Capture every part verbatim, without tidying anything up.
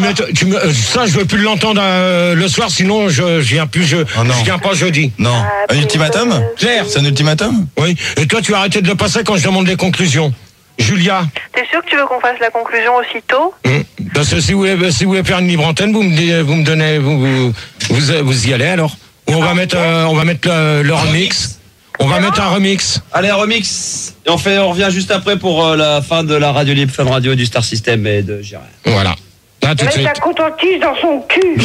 mets, tu me, ça, je veux plus l'entendre euh, le soir, sinon je, je viens plus, je, Oh je viens pas jeudi. Non. Ah, Un ultimatum? Claire. C'est un ultimatum? Oui. Et toi, tu vas arrêter de le passer quand je demande les conclusions. Julia. T'es sûr que tu veux qu'on fasse la conclusion aussitôt? Hum. Parce que si vous voulez, si vous voulez faire une libre antenne, vous me, dites- vous me donnez, vous, vous, vous, vous y allez alors. Ou on va mettre, euh, on va mettre le, le remix. On va mettre un remix. Allez, un remix. Et on fait, on revient juste après pour euh, la fin de la radio libre, Fun Radio du Star System et de Gérard. Voilà. Là, tout de suite. Avec la cotentise dans son cul.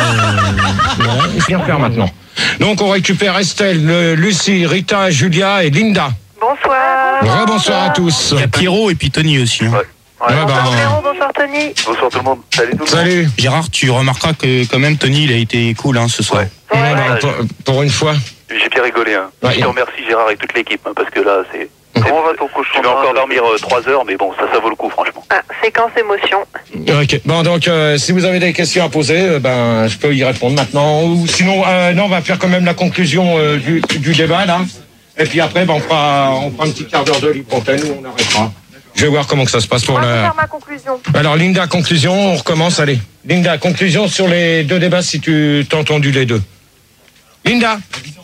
Ouais, je viens faire maintenant. Donc, on récupère Estelle, le- Lucie, Rita, Julia et Linda. Bonsoir. Bonsoir à tous. Il y a Pierrot et puis Tony aussi. Hein. Ouais. Ouais, Bonsoir bah, Véro, bonsoir Tony. Bonsoir tout le monde. Salut tout le monde. salut. Gérard, tu remarqueras que quand même Tony, il a été cool hein, ce soir. Ouais. Ouais, bah, pour, pour une fois. J'ai bien rigolé. Hein. Ouais. Je te remercie Gérard et toute l'équipe hein, parce que là c'est. Comment va ton cochon? Je vais encore dormir trois heures, mais bon, ça, ça vaut le coup, franchement. Ah, séquence émotion. Ok. Bon, donc, euh, si vous avez des questions à poser, euh, ben, je peux y répondre maintenant. Ou sinon, euh, non, on va faire quand même la conclusion euh, du, du débat, là. Et puis après, ben, on fera, on fera un petit quart d'heure de libre antenne où on arrêtera. Je vais voir comment que ça se passe pour Moi, je vais la... faire ma conclusion. Alors, Linda, conclusion, on recommence, allez. Linda, conclusion sur les deux débats, si tu t'as entendu les deux. Linda.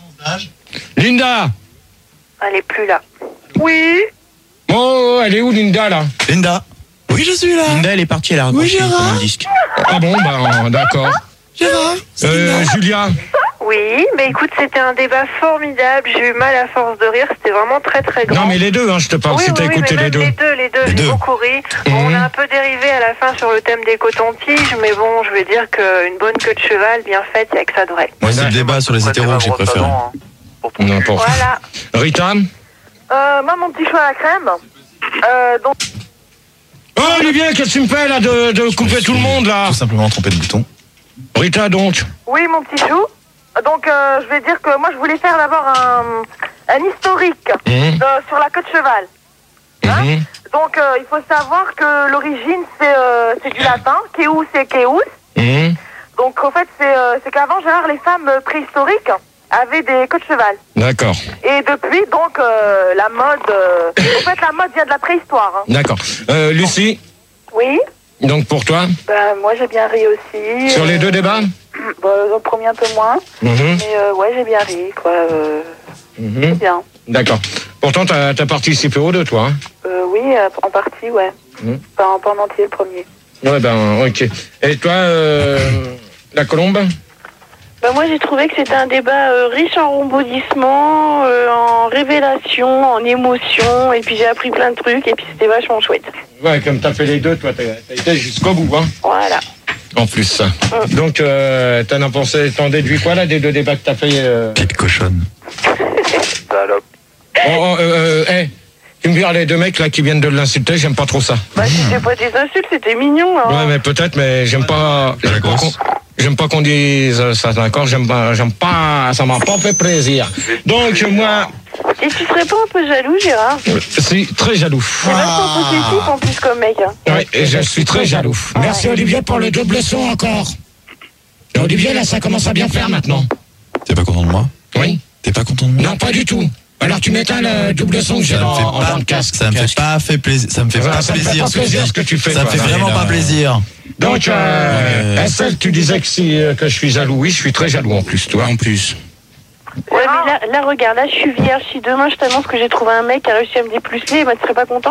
Linda. Elle est plus là. Oui. Oh, elle est où, Linda, là? Linda? Oui, je suis là. Linda, elle est partie, elle a raccroché Gérard. comme un disque. Ah bon, ben, d'accord. Gérard? Euh, Julia. Oui, mais écoute, c'était un débat formidable. J'ai eu mal à force de rire. C'était vraiment très très grand. Non, mais les deux, hein, je te parle, oui, si oui, t'as oui, écouté mais les même deux. les deux, les deux, Les j'ai deux. beaucoup ri. Bon, Mhm. on a un peu dérivé à la fin sur le thème des cotons-tiges, mais bon, je veux dire qu'une bonne queue de cheval bien faite, il n'y a que ça de vrai. Moi, c'est le débat sur les hétéros que j'ai préféré. N'importe. Voilà. Rita. Euh, moi, mon petit choix à la crème. Euh, donc, Oh, Olivier, qu'est-ce que tu me fais, là, de, de couper tout le monde, là? Tout simplement trompé de bouton. Rita, donc. oui, mon petit chou. Donc, euh, je vais dire que moi, je voulais faire d'abord un, un historique Mhm. de- sur la queue de cheval. Hein Mhm. Donc, euh, il faut savoir que l'origine, c'est euh, c'est du latin. Keus et Keus. Mhm. Donc, en fait, c'est euh, c'est qu'avant, Gérard, les femmes préhistoriques avaient des queues de cheval. D'accord, Et depuis, donc, euh, la mode... euh, en fait, la mode vient de la préhistoire. Hein. d'accord. Euh, Lucie, Oui. donc pour toi, Bah, moi, j'ai bien ri aussi. sur les deux débats? Bah, dans le premier, un peu moins. Mhm. Mais euh, ouais, j'ai bien ri, quoi. Euh, Mhm. bien. D'accord. Pourtant, t'as as participé aux deux, toi. Hein? Euh, oui, euh, en partie, ouais. Mhm. Pas, en- pas en entier, le premier. Ouais, ben, ok. Et toi, euh, la colombe? Bah moi j'ai trouvé que c'était un débat euh, riche en rebondissements, euh, en révélations, en émotions, et puis j'ai appris plein de trucs, et puis c'était vachement chouette. Ouais, comme t'as fait les deux, toi, t'as t'as été jusqu'au bout, hein? Voilà. En plus. Donc, euh, t'en as pensé, t'en déduis quoi, là, des deux débats que t'as fait euh... Petite cochonne. Salope. Oh, oh, euh, euh, hey, tu me dis, les deux mecs, là, qui viennent de l'insulter, j'aime pas trop ça. Bah c'était pas des insultes, c'était mignon. Hein. Ouais, mais peut-être, mais j'aime pas. La J'aime pas grosse. qu'on- j'aime pas qu'on dise ça, d'accord? J'aime pas, j'aime pas, ça m'a pas fait plaisir. Donc, moi, Et tu serais pas un peu jaloux, Gérard? euh, si, très jaloux. C'est vachement positif en plus comme mec. Hein. Oui, et je suis très jaloux. Merci, Olivier, pour le double son encore. Et Olivier, là, ça commence à bien faire maintenant. T'es pas content de moi? Oui? T'es pas content de moi? Non, pas du tout. Alors, tu m'éteins le double son que j'ai Ça me en, fait en pas- dans le casque. Ça me fait pas fait plaisir. Ça me fait Voilà, pas ça me fait plaisir pas ce que tu plaisir dis. ce que tu fais, Ça me toi, fait là. vraiment pas plaisir. Donc, euh, Ouais. Estelle, tu disais que, si, euh, que je suis jaloux. Oui, je suis très jaloux en plus, toi. En plus. Ouais, mais là, là, regarde, là, je suis vierge. Si demain je t'annonce que j'ai trouvé un mec qui a réussi à me déplucer, bah, tu serais pas content?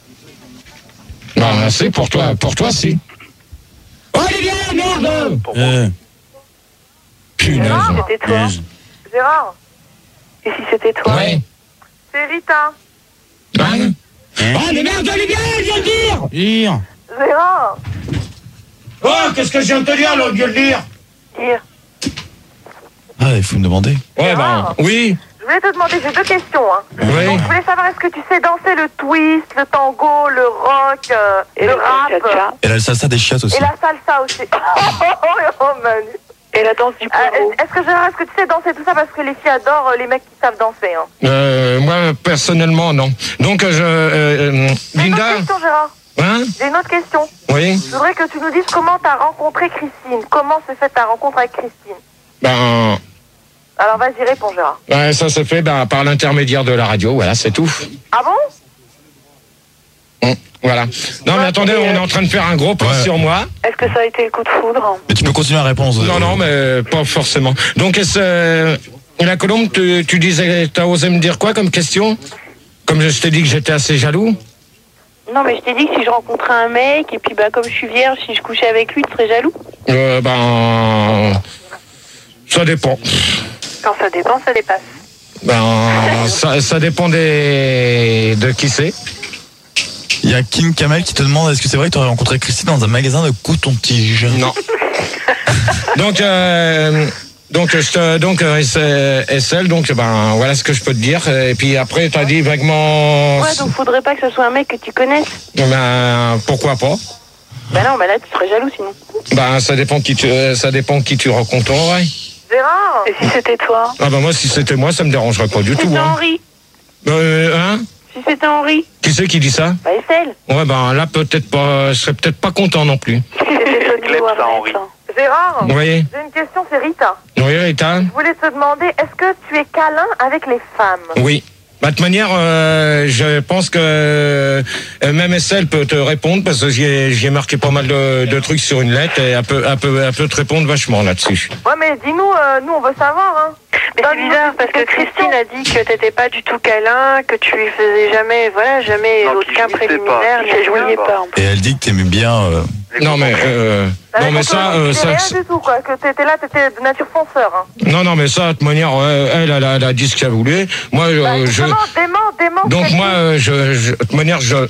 Non, c'est pour toi, pour toi, si. Olivier, merde! Euh, Punaise. C'était toi. punaise. Gérard. Et si c'était toi? Ouais. C'est Rita. Hein? Hein Oh, mais merde, Olivier, il vient de dire! Dire. Gérard. Oh, qu'est-ce que je viens de te dire, là, au lieu de dire? Dire. Ah, il faut me demander. Ouais, ben, oui. Je voulais te demander, j'ai deux questions. Hein. Oui. Donc, je voulais savoir, est-ce que tu sais danser le twist, le tango, le rock, euh, Et le le rap cha-cha. Et la salsa des chiottes aussi. et la salsa aussi. Oh, Manu. Et la danse du Euh, poireau. est-ce que Gérard, est-ce que tu sais danser tout ça parce que les filles adorent euh, les mecs qui savent danser hein. Euh, moi, personnellement, non. Donc, euh, je... euh, euh, J'ai une autre Linda? question, Gérard. Hein? J'ai une autre question. Oui? Je voudrais que tu nous dises comment t'as rencontré Christine. Comment s'est faite ta rencontre avec Christine? Ben... Alors vas-y, réponds, Gérard. Ouais, ça se fait ben, par l'intermédiaire de la radio, voilà, c'est tout. Ah bon? Voilà. Non, mais attendez, on est en train de faire un gros plan Ouais. sur moi. Est-ce que ça a été le coup de foudre? Mais tu peux continuer la réponse. Non, non, mais pas forcément. Donc, est-ce, euh, la Colombe, tu, tu disais, t'as osé me dire quoi comme question? Comme je t'ai dit que j'étais assez jaloux? Non, mais je t'ai dit que si je rencontrais un mec, et puis bah comme je suis vierge, si je couchais avec lui, tu serais jaloux? Euh, ben, ça dépend. Quand ça dépend, ça dépasse. Ben, ça, ça dépend des, de qui c'est. Il y a King Kamel qui te demande est-ce que c'est vrai que tu aurais rencontré Christine dans un magasin de coton-tige? Non. Donc, euh, donc, je te, donc, euh, S L, donc, ben, voilà ce que je peux te dire. Et puis après, t'as dit vaguement. Ouais, donc faudrait pas que ce soit un mec que tu connaisses. Ben, pourquoi pas? Bah non, bah là, tu serais jaloux sinon. Ben, ça dépend qui tu, ça dépend qui tu rencontrerais. Gérard! Et si c'était toi? Ah ben moi, si c'était moi, ça me dérangerait pas du Si tout. c'était Hein. Henri? Euh, hein? Si c'était Henri? Qui c'est qui dit ça? Bah S L. Ouais, ben là, peut-être pas, je serais peut-être pas content non plus. Si c'était Tony Clem, ou ça, Arlette, Henri. hein. Gérard, Vous voyez? j'ai une question, c'est Rita. Oui, Rita? Je voulais te demander, est-ce que tu es câlin avec les femmes? Oui. Bah, de toute manière, euh, je pense que euh, même S L peut te répondre parce que j'y ai, j'y ai marqué pas mal de, de trucs sur une lettre et elle peut, elle peut, elle peut te répondre vachement là-dessus. Ouais, mais dis-nous, euh, nous on veut savoir, hein. Mais c'est bizarre parce que Christine a dit que t'étais pas du tout câlin, que tu lui faisais jamais, voilà, jamais Non, aucun qu'il jouissait préliminaire, pas, ni qu'il rien. jouissait pas. Et elle dit que t'aimais bien. euh, Non mais, euh, Bah, non mais donc, ça, euh, euh, c'est ça, rien du tout, quoi, que t'étais là, t'étais de nature fonceur, hein. non non mais ça, de toute manière, euh, elle, elle a, elle a dit ce qu'elle voulait. Moi, euh, Bah, je, justement, dément, dément. donc c'est moi, qui euh, je, je, de toute manière, je,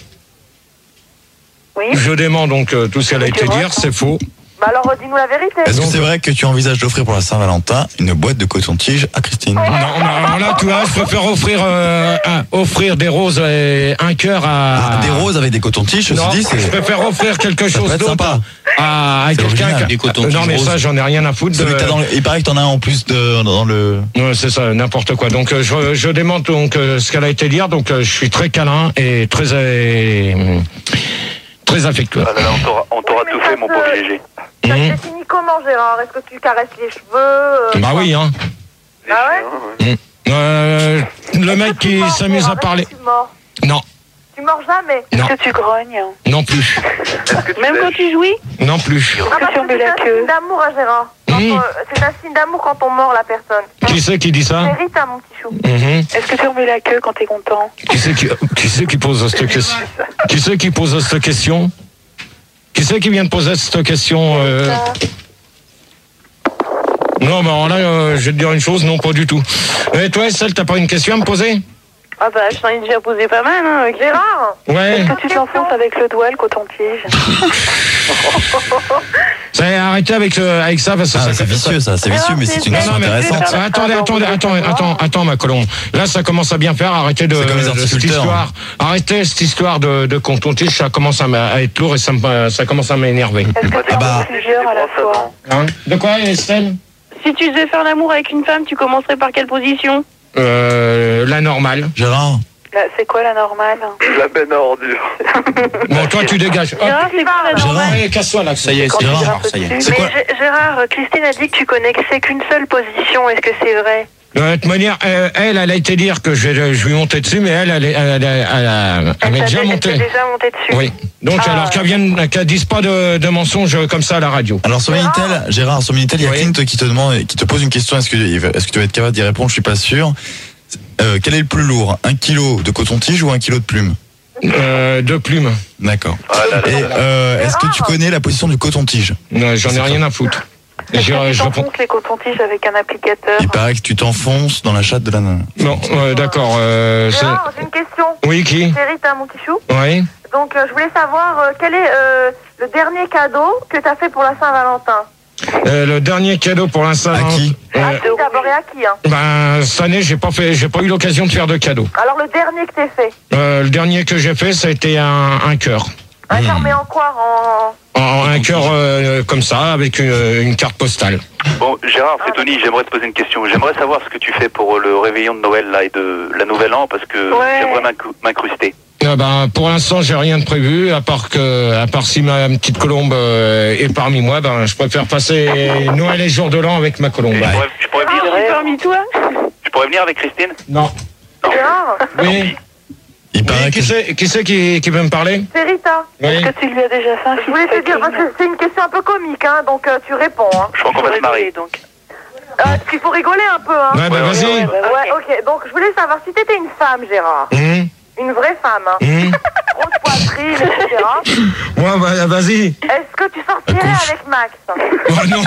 Oui. je dément donc euh, tout ce qu'elle a été dire, c'est faux. Bah alors, euh, dis-nous la vérité. Est-ce que Donc- c'est vrai que tu envisages d'offrir pour la Saint-Valentin une boîte de coton-tige à Christine? Non, mais alors là, tu vois, je préfère offrir, euh, un- offrir des roses et un cœur à. Ah, des roses avec des cotons-tiges, je me Non, suis dit, je c'est. préfère offrir quelque Ça peut chose être d'autre sympa. à, à C'est quelqu'un original. qui Des cotons-tiges Non, mais ça, roses. j'en ai rien à foutre. Celui que t'as De... dans le- Il paraît que t'en as un en plus de, dans le. Ouais, c'est ça, n'importe quoi. Donc, euh, je, je démente donc euh, ce qu'elle a été dire. Donc, euh, je suis très câlin et très, euh, très affectueux. Ah là là, on t'aura- on t'aura Oui, mais tout ça fait, mon se- pauvre Gégé. Ça Mhm. se définit comment, Gérard? Est-ce que tu caresses les cheveux euh, Bah oui, hein. Ah ouais? Euh, le mec Est-ce que tu qui mords, s'amuse Gérard? à parler. Est-ce que tu mords? Non, Tu mords jamais? non, Est-ce que tu grognes? non plus, Même quand tu jouis? non plus. Ah, parce tu que remets c'est la un queue? signe d'amour, hein, Gérard. Quand, Mhm. euh, C'est un signe d'amour quand on mord la personne. Qui c'est qui dit ça? C'est Rita, mon petit chou. Mhm. Est-ce que tu remets la queue quand t'es content? Qui c'est qui, qui c'est qui pose cette question? Qui c'est qui pose cette question? Qui c'est qui vient de poser cette question? euh Non, mais alors là, euh, je vais te dire une chose, non, pas du tout. Et toi, Estelle, t'as pas une question à me poser? Ah bah, je t'en ai déjà posé pas mal, hein. Gérard, Ouais. Est-ce que tu t'enfonces avec le doigt, le coton-tige? Ça, arrêtez avec, euh, avec ça, parce que Ah, ça c'est vicieux ça, c'est vicieux, mais c'est une Non, question non, mais intéressante. attends, attendez, attendez, attendez, attends, attends, ma colombe. Là, ça commence à bien faire. Arrêtez de, C'est comme les de cette horticulteurs, histoire. Arrêtez cette histoire de, de coton-tige. Ça commence à, m'a- à être lourd et ça, me, ça commence à m'énerver. Est-ce que Ah t'es bah. plusieurs à la fois? Hein? De quoi, Estelle? Si tu devais faire l'amour avec une femme, tu commencerais par quelle position? euh, La normale. Gérard, Là, c'est quoi la normale? La benne à ordure. Bon, toi, tu dégages. Hop. Gérard, c'est quoi la Gérard. normale? Allez, casse-toi là. Ça y est, Quand c'est tu Gérard, grimpes ça y est. dessus. C'est quoi? Mais Gé- Gérard, Christine a dit que tu connaissais qu'une seule position. Est-ce que c'est vrai? De toute manière, euh, elle, elle a été dire que je, vais- je lui montais dessus, mais elle, elle, est- elle, elle, elle, elle, elle est déjà t'a- montée. Elle t'est déjà montée dessus. Oui. Donc, Ah. alors qu'elle vienne, qu'elle dise pas de, de mensonges comme ça à la radio. alors sur Minitel, Gérard, sur Minitel, il y a Oui. Clint qui te demande, qui te pose une question. Est-ce que, est-ce que tu vas être capable d'y répondre? Je suis pas sûr. Euh, quel est le plus lourd, un kilo de coton-tige ou un kilo de plume? Euh, de plumes. D'accord. Ah là là. Et euh, est-ce que tu connais la position du coton-tige? Non, j'en ai rien à foutre. Est-ce Je, que tu je réponds. t'enfonces les cotons-tiges avec un applicateur? Il paraît que tu t'enfonces dans la chatte de la nana. Non, euh, d'accord. Euh, c'est- Gérard, j'ai une question. oui, qui? C'est Rita, mon petit chou. Oui. Donc, euh, je voulais savoir euh, quel est euh, le dernier cadeau que tu as fait pour la Saint-Valentin. Euh, le dernier cadeau pour l'instant. À qui? euh, À qui d'abord et à qui, hein? Ben, cette année, j'ai pas fait, j'ai pas eu l'occasion de faire de cadeau. Alors, le dernier que t'aies fait. Euh, le dernier que j'ai fait, ça a été un, un cœur. Un cœur, mais en quoi? En... En- Un cœur euh, comme ça, avec une, une carte postale. Bon, Gérard, c'est Tony, j'aimerais te poser une question. J'aimerais savoir ce que tu fais pour le réveillon de Noël là, et de la Nouvelle An, parce que Ouais. j'aimerais m'incru- m'incruster. Euh, ben, pour l'instant, j'ai rien de prévu, à part que, à part si ma petite colombe euh, est parmi moi, ben, je préfère passer Noël et jour de l'an avec ma colombe. Et je, pourrais, je pourrais venir, Ah, parmi toi? je pourrais venir avec Christine? Non. Gérard, Oui. Il paraît Oui, que qui c'est qui, c'est qui, qui veut me parler? C'est Rita. Oui. Est-ce que tu lui as déjà fait un Je voulais te dire, parce que c'est une question un peu comique, hein, donc euh, tu réponds. Hein. Je crois qu'on va se marier. donc. Euh, parce qu'il faut rigoler un peu. Hein. Ouais, bah Ouais, vas-y. ouais, ouais. Ouais, ok. Donc je voulais savoir si t'étais une femme, Gérard. Hum, Une vraie femme, hein. hum. Grosse poitrine, et cetera. Ouais, bah, vas-y. Est-ce que tu sortirais couche. avec Max? Oh non.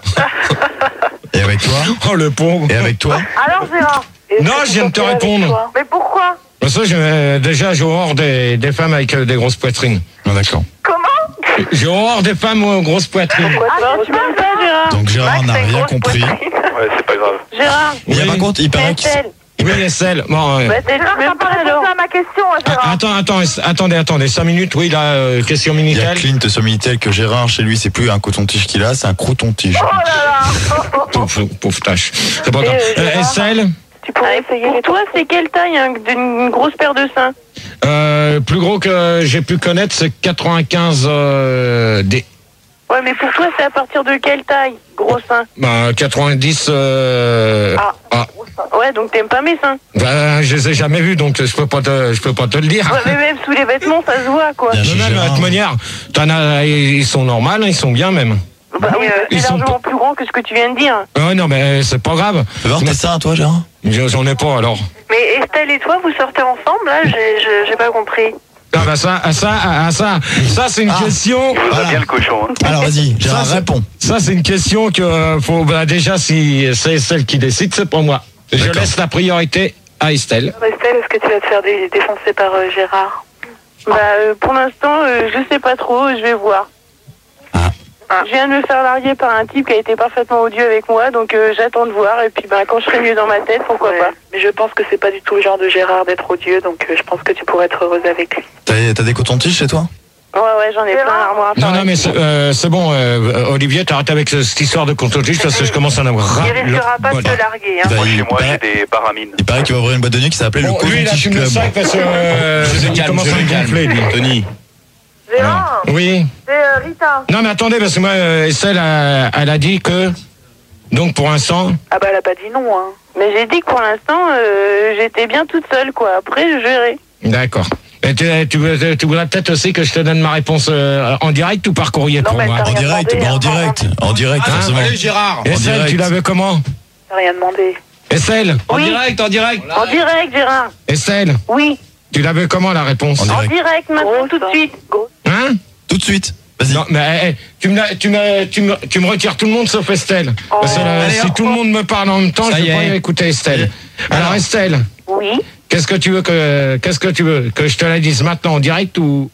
Et avec toi Oh le pauvre. Et avec toi Alors Gérard, Non, je viens de te répondre. mais pourquoi? Parce que j'ai- déjà, j'ai horreur des, des femmes avec euh, des grosses poitrines. Non, d'accord. Comment? J'ai horreur des femmes aux grosses poitrines. Ah, Tu m'aimes pas, Gérard? Donc Gérard Max, n'a t'as une rien grosse compris. poitrine. Ouais, c'est pas grave. Gérard, Il y a Oui. par contre, il paraît que... Estelle. Oui, Estelle. Bon, ouais. Bah, t'es- Gérard, tu t'as m'aimes pas pas répondu alors? à ma question, hein, Ah, Gérard. attends, attends, est- attendez, attendez, cinq minutes, oui, là, euh, question Il y a Minitel. Clint sur Minitel que Gérard, chez lui, c'est plus un coton-tige qu'il a, c'est un croton-tige. Oh là là. Oh, oh, oh. Pauvre, pauvre tâche. C'est pas Et, grave. euh, Euh, Gérard Estelle, Tu pourrais Ah, essayer pour les toi, c'est quelle taille hein, d'une grosse paire de seins? euh, plus gros que j'ai pu connaître, c'est quatre-vingt-quinze euh, D. Ouais, mais pour toi, c'est à partir de quelle taille? Gros seins. Bah, quatre-vingt-dix. Euh... Ah. ah. Ouais, donc t'aimes pas mes seins. Bah, je les ai jamais vus, donc je peux pas te, je peux pas te le dire. Ouais, mais même sous les vêtements, ça se voit, quoi. Bien Non, chez non, mais de Gérard. toute manière, t'en as, ils sont normaux, ils sont bien même. Bah oui, Ils c'est sont largement plus grand que ce que tu viens de dire. Ouais, non, mais c'est pas grave. Fais voir tes seins, toi, Gérard J'en ai pas alors. Mais Estelle et toi, vous sortez ensemble, là? J'ai- J'ai j'ai pas compris. Ah bah ça, ah, ça, ah, ça, ça c'est une Ah. question. Ça va Voilà. bien le cochon. Hein. Alors vas-y, Gérard, Ça, c'est- réponds. Ça c'est une question que euh, faut bah, déjà si c'est celle qui décide, c'est pas moi. Je D'accord. laisse la priorité à Estelle. Estelle, est-ce que tu vas te faire dé- défoncer par euh, Gérard? Bah, euh, pour l'instant, euh, je sais pas trop, je vais voir. Ah. Je viens de me faire larguer par un type qui a été parfaitement odieux avec moi, donc euh, j'attends de voir, et puis bah, quand je serai mieux dans ma tête, pourquoi Ouais. pas. Mais je pense que c'est pas du tout le genre de Gérard d'être odieux, donc euh, je pense que tu pourrais être heureuse avec lui. T'as t'as des cotons-tiges chez toi Ouais, ouais, j'en ai plein l'armoire à Non, faire. non, mais c'est euh, c'est bon, euh, Olivier, t'arrêtes avec ce- cette histoire de contentieux parce que je commence à en avoir ras Il le risquera pas de bol. te larguer, hein. Bah, Moi, il chez moi, paraît- j'ai des paramines. Il paraît qu'il va ouvrir une boîte de nuit qui s'appelle Bon, le lui, là, tu Coton-Tige me le Club. sacs parce que euh, Je il calme, commence je à le me calme. gonfler, lui. Tony. Gérard, Oui. c'est euh, Rita. Non, mais attendez, parce que moi, euh, Estelle, a- elle a dit que, donc pour l'instant, Ah bah elle a pas dit non, hein. Mais j'ai dit que pour l'instant, euh, j'étais bien toute seule, quoi. Après, je verrai. d'accord. Et tu, tu, veux- tu voudrais peut-être aussi que je te donne ma réponse euh, en direct ou par courrier Non, pour mais moi t'as En rien direct, demandé, bah, en hein. direct, en direct, Ah, forcément. Allez, Gérard. En Estelle, direct. tu l'avais comment? T'as rien demandé. Estelle, En Oui. direct, en direct. En direct, Gérard. Estelle, Oui. tu l'avais comment la réponse? En En direct. direct, maintenant, Gros tout de sang. suite. Hein? Tout de suite. Vas-y. Non, mais eh, eh, tu, me, la- tu, me, tu, me, tu me retires tout le monde sauf Estelle. Parce que là, Allez, si hop, tout le monde me parle en même temps, Ça je y vais pas est. écouter Estelle. Alors, Alors. Estelle, Oui. qu'est-ce que tu veux que qu'est-ce que tu veux que je te la dise maintenant en direct ou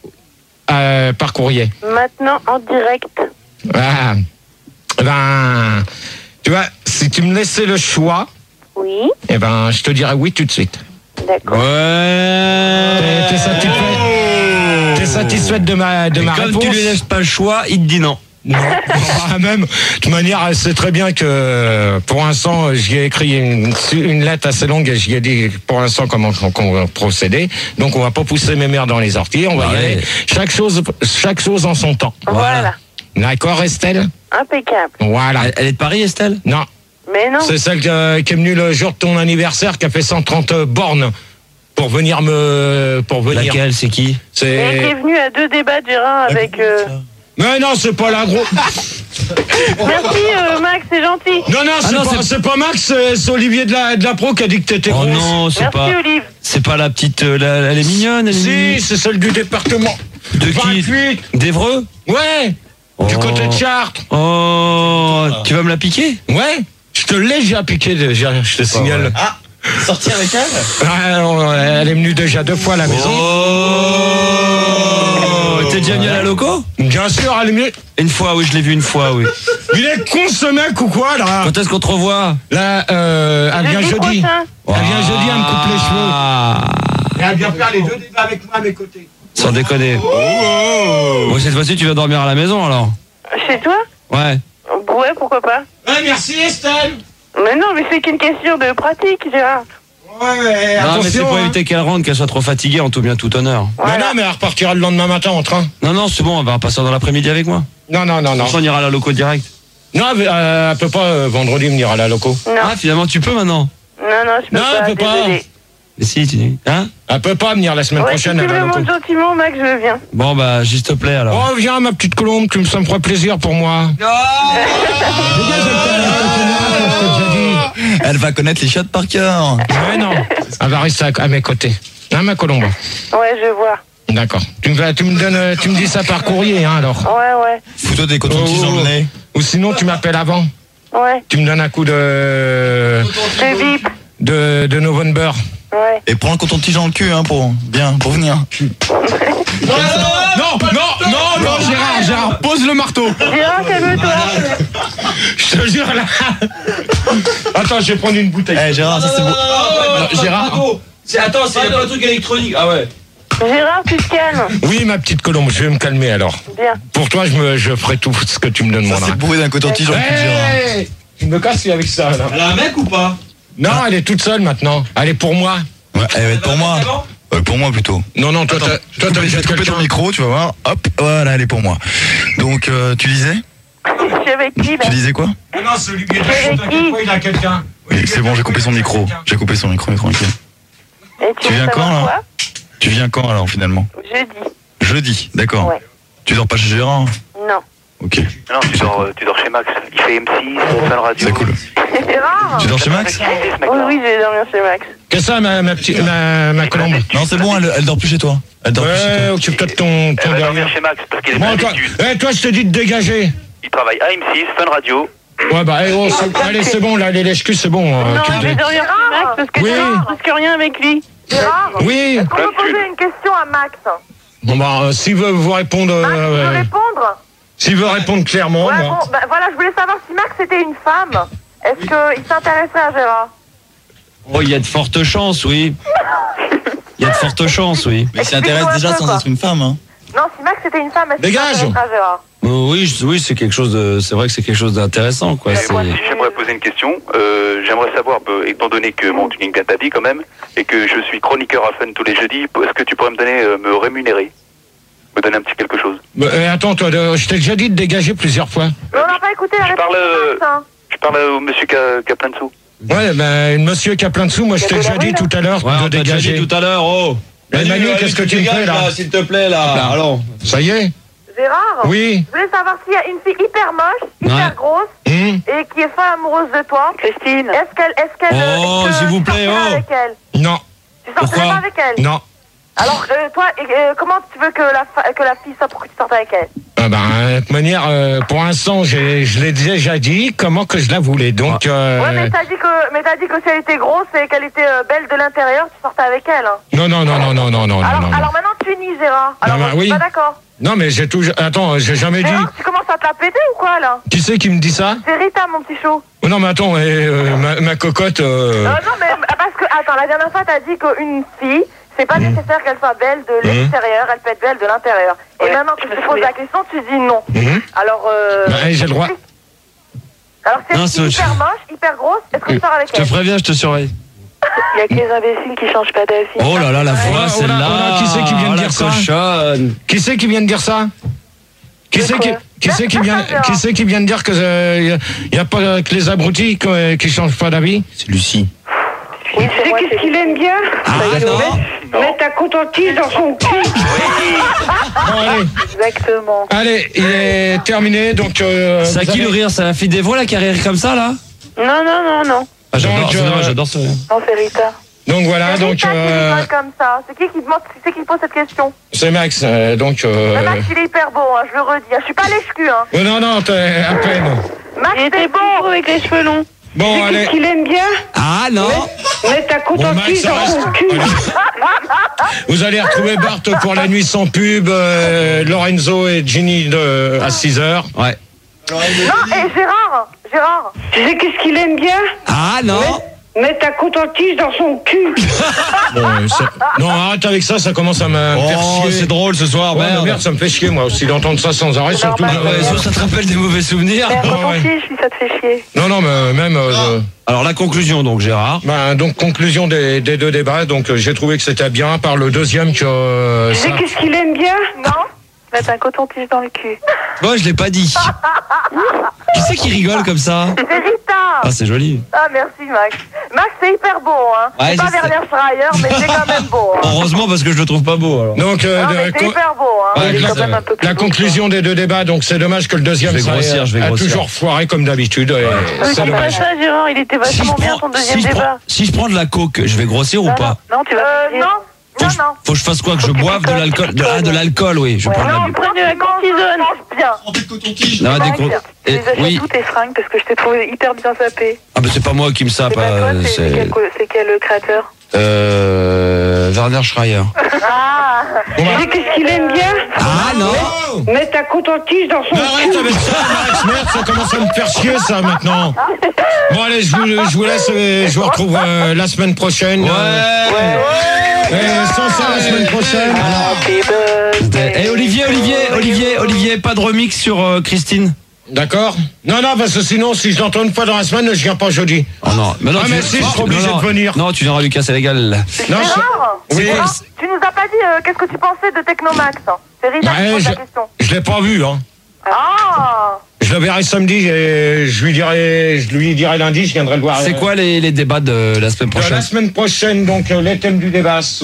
euh, par courrier? Maintenant, en direct. Ah, ben, tu vois, si tu me laissais le choix, Oui. eh ben, je te dirais oui tout de suite. D'accord. Ouais. T'es- t'es satisfait T'es satisfaite de ma de Et ma comme réponse? tu lui laisses pas le choix, il te dit non. Non, bah, même. De toute manière, elle sait très bien que pour l'instant, j'y ai écrit une, une lettre assez longue et j'y ai dit pour l'instant comment on va procéder. Donc, on va pas pousser mes mères dans les orties. On va y Ouais. aller. Chaque chose, chaque chose en son temps. Voilà. D'accord, Estelle? Impeccable. Voilà. Elle, elle est de Paris, Estelle? Non, Mais non. c'est celle que- qui est venue le jour de ton anniversaire, qui a fait cent trente bornes pour venir me, pour venir. Laquelle, c'est qui? Elle était C'est. venue à deux débats, Gérard, avec... euh, Mais non, c'est pas la grosse. Merci, euh, Max, c'est gentil. Non, non, c'est non, pas, c'est- c'est pas Max, c'est c'est Olivier de la, de la Pro qui a dit que t'étais Oh grosse. non, c'est Merci, pas. Olive. C'est pas la petite. euh, la- elle est mignonne, elle est Si, mignonne. c'est celle du département. De qui? vingt-huit. D'Evreux? Ouais. Du Oh. côté de Chartres. Oh, tu vas me la piquer? Ouais. Je te l'ai déjà piqué déjà, je te signale. vrai. Ah, sortir avec elle Ah, non, elle est venue déjà deux fois à la maison. Oh, t'es déjà venu à la loco? Bien sûr, elle est venue. Une fois, oui, je l'ai vu une fois, oui. Il est con ce mec ou quoi là? Quand est-ce qu'on te revoit? Là, euh, elle vient Jeudi jeudi. prochain. Elle vient jeudi, elle me coupe les cheveux. Ah, Et elle vient faire les deux débats avec moi à mes côtés. sans déconner. Bon, cette fois-ci, tu vas dormir à la maison alors? Chez toi? Ouais. Ouais, pourquoi pas. Ouais, merci Estelle. Mais non, mais c'est qu'une question de pratique, Gérard. Ouais, mais Non, mais c'est attention. pour hein. éviter qu'elle rentre, qu'elle soit trop fatiguée, en tout bien, tout honneur. Mais Voilà. non, mais elle repartira le lendemain matin en train. Non, non, c'est bon, on va passer dans l'après-midi avec moi. Non, non, non, non. On ira à la loco direct. Non, mais, euh, elle peut pas euh, vendredi venir à la loco. Non, Ah, finalement, tu peux maintenant? non, non, je peux Non, pas, elle peut pas. désolé. Mais si, tu dis. Hein? Elle peut pas venir la semaine Ouais, prochaine. si tu elle me va le au montres gentiment, Max, je viens. Bon, bah, s'il te plaît, alors. Oh, viens, ma petite colombe, tu me, ça me ferait plaisir pour moi. Elle va connaître les chiottes par cœur. Ouais, non. Elle va rester à, à mes côtés. Hein, ma colombe? Ouais, je vois. D'accord. Tu me, tu me donnes, euh, tu me dis ça par courrier, hein, alors. Ouais, ouais. Fous-toi des cotons-tiges dans le nez. Ou sinon, tu m'appelles avant. Ouais. Tu me donnes un coup de. C'est bip. de, de November. Ouais. Et prends le coton-tige dans le cul, hein, pour, bien, pour venir. Non, non, non, non, non, Gérard, Gérard, pose le marteau. Gérard, calme-toi. Je te jure, là. Attends, je vais prendre une bouteille. Eh, Gérard, ça c'est beau. Non, Gérard. C'est, attends, c'est pas un truc électronique. Ah ouais. Gérard, tu te calmes. Oui, ma petite colombe, je vais me calmer alors. Bien. Pour toi, je, me, je ferai tout ce que tu me Ça demanderas. c'est le bruit d'un coton-tige dans le cul de Gérard. Hey, tu me casses avec ça, là. Elle a un mec ou pas? Non, elle est toute seule maintenant. Elle est pour moi. Ouais, elle va être pour moi. Euh, pour moi plutôt. Non, non, toi, Attends, t'as- je toi, vais t'as couper- je déjà vais te couper quelqu'un. ton micro, tu vas voir. Hop, voilà, elle est pour moi. Donc, euh, tu disais Je suis avec qui, là? Tu disais quoi Non, c'est Olivier Avec qui? t'inquiète pas, il a quelqu'un. Oui, c'est bon, j'ai coupé son micro. J'ai coupé son micro, tranquille. Et tu, Tu veux viens quand, savoir là Tu viens quand alors finalement quoi? Jeudi. Jeudi, d'accord. Ouais. Tu dors pas chez Gérard? Non. Ok, Non, tu dors, euh, tu dors chez Max. Il fait M six, Fun Radio. c'est cool. Gérard? Tu dors chez Max? Oui, oui, je vais dormir chez Max. Qu'est-ce que ça, ma, ma petite, ma, ma colombe? Non, c'est bon, elle, elle dort plus chez toi. Elle dort plus chez Ouais, toi. occupe-toi de ton, Elle ton va dormir derrière. chez Max parce qu'il est Bon, pas toi, d'études. eh, toi, je te dis de dégager. Il travaille à M six, Fun Radio. Ouais, bah, eh, oh, c'est- allez, c'est bon, là, les lèche-culs, c'est bon. euh, Non, tu je le vais dis. dormir chez Max parce que Oui. Gérard risque rien avec lui. Gérard, Oui. est-ce qu'on peut poser une question à Max? Bon, bah, euh, s'il veut vous répondre, Max, tu veux euh, répondre? s'il veut répondre clairement, Ouais, moi. bon, bah, voilà, je voulais savoir si Max était une femme. Est-ce qu'il s'intéresserait à Gérard? Oh, il y a de fortes chances, oui. Il y a de fortes chances, oui. Mais il s'intéresse Explique-moi déjà un peu, sans quoi. être une femme, hein. Non, si Max était une femme, est-ce qu'il Dégage. s'intéresserait à Gérard? Euh, oui, je- oui, c'est quelque chose de, c'est vrai que c'est quelque chose d'intéressant, quoi. Et C'est- moi, si j'aimerais poser une question, euh, j'aimerais savoir, euh, étant donné que bon, tu gagnes bien ta vie quand même, et que je suis chroniqueur à Fun tous les jeudis, est-ce que tu pourrais me donner, euh, me rémunérer, me donner un petit quelque chose? Bah, eh, attends, toi, de- je t'ai déjà dit de dégager plusieurs fois. Mais on n'a pas écouté la Je réponse parle, euh, de Max, hein. Je parle au monsieur qui a, qui a plein de sous. Ouais, ben, monsieur qui a plein de sous, moi, je Il y a t'ai de déjà la dit rue, tout à l'heure Ouais, on de t'a déjà dégager. dit tout à l'heure, oh. Mais Manu, allez, qu'est-ce que tu me dégages, fais, là S'il te plaît, là. Allons. Ça y est? Gérard? Oui. Je voulais savoir s'il y a une fille hyper moche, hyper Ouais. grosse, Hum. et qui est folle amoureuse de toi. Christine. Est-ce qu'elle, est-ce qu'elle, Oh, est-ce que s'il vous tu plaît, sortirais oh. avec elle? Non, Tu sortirais Pourquoi pas avec elle? non. Alors, euh, toi, euh, comment tu veux que la, fa- que la fille soit pour que tu sortes avec elle? Ah ben, de toute manière, euh, pour l'instant, j'ai- je l'ai déjà dit comment que je la voulais. Donc, euh, Ouais, mais t'as dit que, mais t'as dit que si elle était grosse et qu'elle était euh, belle de l'intérieur, tu sortais avec elle. Hein. non, non, non, non, non, non, non, alors, non, non. alors maintenant tu nies, Gérard. Alors, bah je suis oui. pas d'accord. Non, mais j'ai toujours. Attends, j'ai jamais dit. Gérard, tu commences à te la péter ou quoi, là? Qui c'est qui me dit ça? C'est Rita, mon petit chou. Oh, non, mais attends, eh, euh, ma, ma cocotte. euh, Euh, non, mais parce que, attends, la dernière fois, t'as dit qu'une fille, c'est pas nécessaire qu'elle soit belle de Mhm. l'extérieur, elle peut être belle de l'intérieur. Et Ouais, maintenant que je tu me te poses souviens. la question, tu dis non. mhm. Alors, euh. Bah, j'ai le droit. Alors, c'est Non, une c'est fille autre hyper moche, hyper grosse, est-ce que tu sors avec Je te elle? préviens, je te surveille. Il y a que les imbéciles qui changent pas d'avis. Oh là là, la Oh, voix, oh là, celle-là. oh là, qui c'est qui vient de Oh, la dire ça cochonne. Qui c'est qui vient de dire ça? Qui De c'est qui, quoi qui c'est qui vient, qui c'est qui vient de dire que il y a pas que les abrutis qui, euh, qui changent pas d'avis? C'est Lucie. Oui, Tu sais qu'est-ce qu'il aime bien? Ah non. Mettre ta coton-tige dans son cul. Bon, allez, Exactement. allez, il est terminé, donc. Euh, C'est à vous qui le avez- rire? C'est la fille des voix, là, qui a rire comme ça, là? Non, non, non, non. Ah, j'adore, Donc, c'est euh, dommage, j'adore ce rire. Non, c'est Rita. Donc voilà, C'est donc Rita qui euh, rigole comme ça. C'est qui qui demande, c'est qui qui pose cette question? c'est Max, euh, donc. Euh, Mais Max, il est hyper beau, hein, je le redis. Je suis pas lèche-cul, hein. oh, non, non, t'es à peine. Max, Il était t'es beau beau. avec les cheveux longs. Bon, Tu sais allez. qu'est-ce qu'il aime bien? Ah non. Mettre ta Bon, Max, coton-tige ça dans reste. son cul. Allez. Vous allez retrouver Bart pour la nuit sans pub, euh, Lorenzo et Ginny de, à six heures. Ouais. Non, et Gérard, Gérard. Tu sais qu'est-ce qu'il aime bien? Ah non. Mettre ta coton-tige dans son cul. Bon, euh, ça- non, arrête avec ça, ça commence à me me faire Oh, chier. c'est drôle ce soir, Ouais, mais merde. merde, ça me fait chier, moi aussi, d'entendre ça sans arrêt, surtout. normal. euh, Ouais, ça, ça te rappelle des mauvais souvenirs. Mais ouais. quand on fiche, ça te fait chier. Non, non, mais même. euh, Alors la conclusion donc Gérard. ben, donc, conclusion des, des deux débats. Donc, euh, j'ai trouvé que c'était bien. Par le deuxième, que. euh, Tu sais ça- qu'est-ce qu'il aime bien? Non. Mettre un coton-tige dans le cul. Moi, je l'ai pas dit. Qui c'est qui rigole comme ça? C'est Rita. Ah, c'est joli. Ah, merci, Max. Max, c'est hyper beau, hein. Ouais, c'est pas je sais. Werner Schreier, mais c'est quand même beau. Hein. Heureusement, parce que je le trouve pas beau, alors. Donc, euh, Non, de- mais c'est co- hyper beau, hein. Ouais, Il est la, quand même un peu plus la beau. conclusion des deux débats, donc c'est dommage que le deuxième Je vais ça grossir, ait- je vais a grossir. toujours foiré comme d'habitude. et Euh, C'est dis pas dommage. ça, Gérard, il était Si je, vachement bien prends, ton deuxième si, je débat. prends, si je prends de la coke, je vais grossir ou Non, pas? non, tu vas. Euh, non, Faut non, que je- non. Faut que je fasse quoi? Que je boive de l'alcool de, Ah, de l'alcool, oui. Je Ouais, prends de non, la... tu prends de la cortisone. Bien. Non, des co- Max, tu Et- les achètes oui. tous tes fringues parce que je t'ai trouvé hyper bien sapé. Ah, bah c'est pas moi qui me sape. C'est pas euh, toi, c'est c'est c'est quel, co- c'est quel créateur? euh, Werner Schreier. Ah. Tu sais qu'est-ce qu'il aime bien? Ah non. Mettre ta coton-tige dans son Mais arrête cul. avec ça, Max, merde, ça commence à me faire chier ça maintenant. Bon allez, je vous, je vous laisse, euh, je vous retrouve euh, la semaine prochaine. Ouais. Et sans ça la semaine prochaine. Et Olivier, Olivier, Olivier, Olivier, pas de remix sur euh, Christine? D'accord. Non, non, parce que sinon, si je l'entends une fois dans la semaine, je viens pas jeudi. Oh non, mais non, Ah, tu- mais si, je serai obligé non, non. de venir. Non, tu viendras lui casser la gueule. Non, je- Gérard, Oui. Gérard, tu nous as pas dit euh, qu'est-ce que tu pensais de Technomax. C'est Rita qui Ouais, pose je, la question. je l'ai pas vu, hein. Ah. Je le verrai samedi et je lui dirai, je lui dirai lundi, je viendrai le voir. C'est quoi les, les débats de la semaine De prochaine? la semaine prochaine, donc euh, les thèmes du débat sont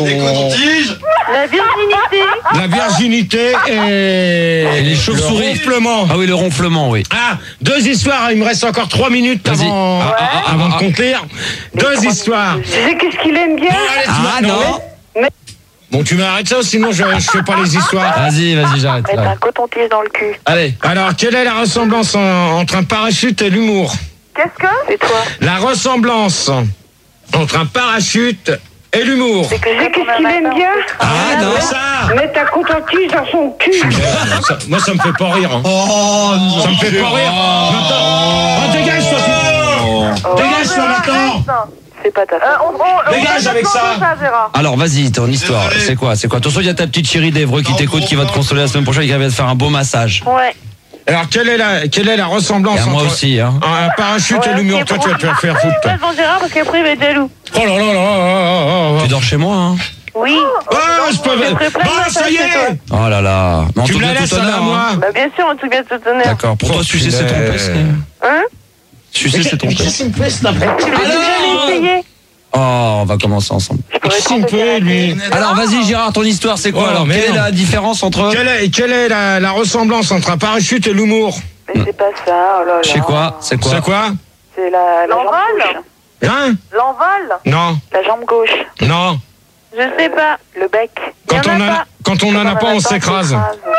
La virginité. la virginité et, Et les chauves-souris. le ronflement. Ah oui, le ronflement, oui. Ah, deux histoires, il me reste encore trois minutes Vas-y. avant, Ah, ah, ah, avant ah, de conclure. Deux histoires. Tu sais qu'est-ce qu'il aime bien? Bon, allez, tu Ah m'as- non. Bon, tu m'arrêtes ça, sinon je, je fais pas les histoires. Vas-y, vas-y, j'arrête. Mettre là. un coton-tige dans le cul. Allez. Alors, quelle est la ressemblance en- entre un parachute et l'humour? Qu'est-ce que? C'est toi. La ressemblance entre un parachute et l'humour. C'est que Tu sais qu'est-ce qu'il aime bien? Ah, non, ouais. ça Mettre ta coton-tige dans son cul. Merde, ça- Moi, ça me fait pas rire. Hein. Oh non. Ça me fait pas rire. Maintenant, oh, dégage-toi. Dégage-toi maintenant. C'est pas ta faute. Euh, on, on, Dégage on avec va ça. demander ça, Gérard. Alors vas-y, ton histoire, c'est quoi? C'est quoi? Attention, il y a ta petite chérie d'Evreux qui t'écoute, qui va te consoler la semaine prochaine, qui va te faire un beau massage. Ouais. Alors, quelle est la, quelle est la ressemblance Et à moi entre aussi, hein. un parachute et l'humour? Toi, tu vas te faire faire foutre. toi. Passe devant Gérard parce qu'après il va être jaloux. Oh là là là là là là. Tu dors chez moi, hein? Oui. Oh, je peux... Je ferai plein de Bon, ça massages y chez est. toi. Oh là là. Mais en Tu tout me la bien laisses tout à honneur, moi. hein. Bah bien sûr, en tout cas, tout honneur. D'accord. Pour toi, Oh, sucer, c'est punaise. tromper. Hein? Sucer, c'est tromper. Qu'est-ce qu'il me fait, cet après? Tu l'as déjà essayé? Oh, on va commencer ensemble. Qu'est-ce qu'il me fait, lui? Alors vas-y, Gérard, ton histoire, c'est quoi? Oh, Alors, quelle merde. est la différence entre... Quelle est, quelle est la, la ressemblance entre un parachute et l'humour? Mais c'est pas ça, oh là là. C'est quoi? C'est quoi? C'est quoi? C'est la, la jambe L'envol. gauche. Hein? L'envol. Non, La jambe gauche. non. Je sais pas. Le bec. Quand Y en on, a a, pas. quand on en a pas, on s'écrase.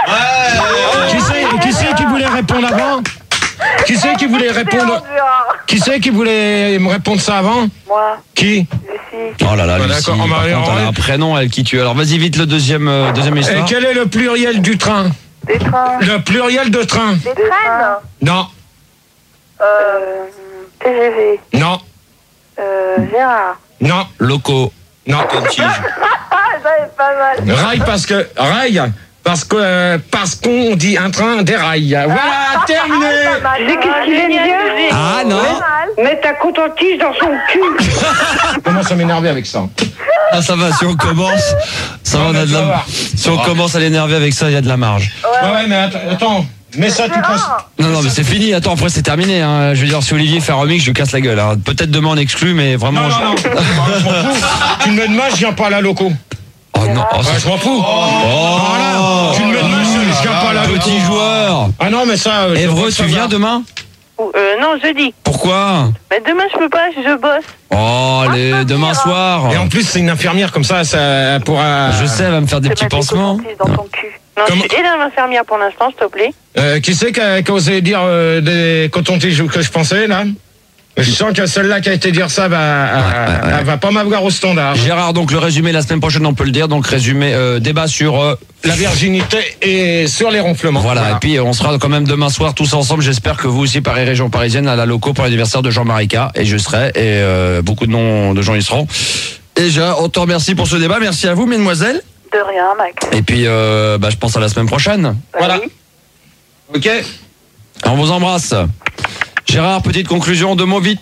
Qui c'est, qui c'est qui voulait répondre avant? Qui c'est qui voulait répondre? Qui c'est qui voulait me répondre ça avant? Moi, Qui? Lucie. Oh là là, Ouais, Lucie, d'accord, on par va- contre, on elle a va- un prénom, elle qui tue. Alors vas-y vite, le deuxième, euh, deuxième Et histoire. quel est le pluriel du train? Des trains. Le pluriel de train? Des traînes. Non, Euh, T G V. non, Euh, Gérard. non, Locaux. non. Ah, ça est pas mal. Rail parce que rail parce que euh, parce qu'on dit un train déraille. Voilà, terminé. Tu sais qu'est-ce qu'il aime bien? Ah non. Mettre ta coton-tige dans son cul. Comment ça m'énerver avec ça? Ah ça va, si on commence, ça va, on a de Ça la... va. Si on commence à l'énerver avec ça, il y a de la marge. Ouais, ouais, mais attends, attends. mets ça tout passe. Non, non, mais c'est fini. Attends, après c'est terminé. Hein. Je veux dire, si Olivier fait un remix, je lui casse la gueule. hein. Peut-être demain on exclut, mais vraiment. Non, je- non, non. Je m'en fous. Tu me mets de match, je viens pas à la loco. Oh non, oh, Ouais, ça- je m'en fous. Voilà. Tu me mets de match, je viens pas à la loco. Petit joueur. Ah non, mais ça. euh, je Évreux, veux tu pas viens savoir. demain? Euh, non, jeudi. Pourquoi? Mais demain, je peux pas, je bosse. Oh, les... demain soir. Et en plus, c'est une infirmière comme ça, ça pourra. Je sais, elle va me faire des Je petits vais mettre des pansements. cotons-tiges dans ton cul. Non, Comment- je suis aide l'infirmière pour l'instant, s'il te plaît. Euh, qui c'est qui a, qui a osé dire euh, des cotons-tiges que je pensais, là? Je sens que celle-là qui a été dire ça va, ouais, ouais. elle va pas m'avoir au standard. Gérard, donc le résumé la semaine prochaine, on peut le dire. Donc résumé, euh, débat sur. euh, La virginité et sur les ronflements. Voilà, et puis euh, on sera quand même demain soir tous ensemble. J'espère que vous aussi, Paris Région Parisienne, à la loco pour l'anniversaire de Jean-Marie K. Et je serai, et euh, beaucoup de noms de gens y seront. Et déjà, on te remercie pour ce débat. Merci à vous, mesdemoiselles. De rien, Max. Et puis, euh, bah, je pense à la semaine prochaine. Bah Voilà. oui. Ok. On vous embrasse. Gérard, petite conclusion, deux mots vite.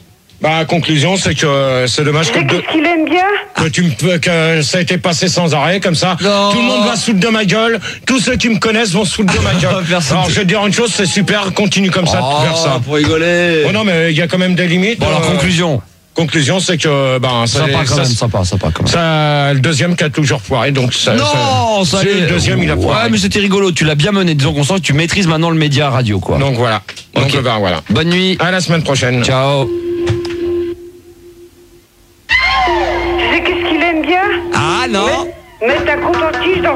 Bah, conclusion, c'est que euh, c'est dommage que, C'est de- qu'est-ce qu'il aime bien? que, tu me, que ça a été passé sans arrêt, comme ça. Non. Tout le monde va se foutre de ma gueule. Tous ceux qui me connaissent vont se foutre de ma gueule. Personne. Alors, je vais te dire une chose, c'est super, continue comme ça de faire ça. pour rigoler. Oh non, mais il y a quand même des limites. Bon, alors, euh, conclusion. Conclusion, c'est que, ben, ça, Sympa quand ça, même, sympa, sympa quand même. ça, le deuxième qui a toujours foiré, donc ça. Non, ça c'est allait. le deuxième, il a foiré. Ouais, mais c'était rigolo. Tu l'as bien mené. Disons qu'on sent que tu maîtrises maintenant le média radio, quoi. Donc voilà. Donc Ok. ben, voilà. Bonne nuit. À la semaine prochaine. Ciao. Tu sais qu'est-ce qu'il aime bien? Ah non. Mettre un coton-tige dans